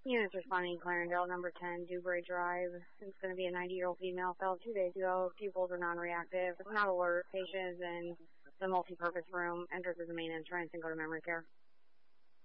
Units responding, Clarendale, number 10, Dewberry Drive. It's going to be a 90-year-old female, fell 2 days ago. Pupils are non-reactive. Not alert. Patient is in the multi-purpose room. Enter through the main entrance and go to memory care.